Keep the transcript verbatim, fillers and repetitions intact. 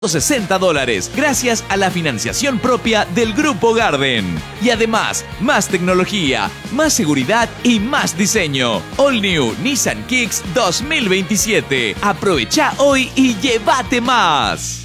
sesenta dólares gracias a la financiación propia del Grupo Garden. Y además, más tecnología, más seguridad y más diseño. All New Nissan Kicks dos mil veintisiete. Aprovecha hoy y llévate más.